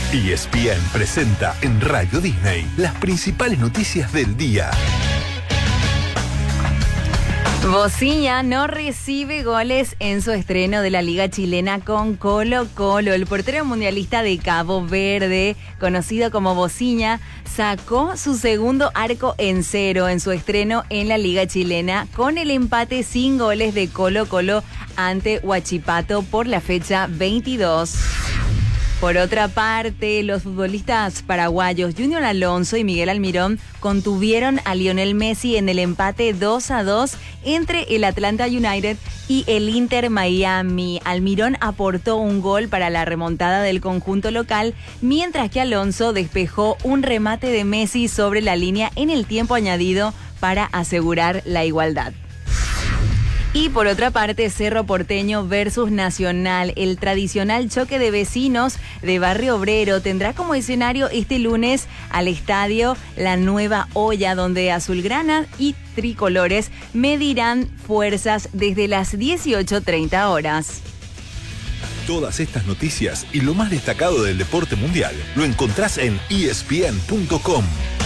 ESPN presenta en Radio Disney las principales noticias del día. Bociña no recibe goles en su estreno de la Liga Chilena con Colo-Colo. El portero mundialista de Cabo Verde, conocido como Bociña, sacó su segundo arco en cero en su estreno en la Liga Chilena con el empate sin goles de Colo-Colo ante Huachipato por la fecha 22. Por otra parte, los futbolistas paraguayos Junior Alonso y Miguel Almirón contuvieron a Lionel Messi en el empate 2-2 entre el Atlanta United y el Inter Miami. Almirón aportó un gol para la remontada del conjunto local, mientras que Alonso despejó un remate de Messi sobre la línea en el tiempo añadido para asegurar la igualdad. Y por otra parte, Cerro Porteño versus Nacional, el tradicional choque de vecinos de Barrio Obrero, tendrá como escenario este lunes al estadio La Nueva Olla, donde azulgrana y tricolores medirán fuerzas desde las 18:30 horas. Todas estas noticias y lo más destacado del deporte mundial lo encontrás en ESPN.com.